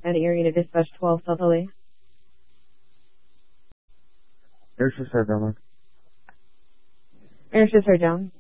County Area to Dispatch 12 South LA. Air Shift heard down. Air Shift heard down.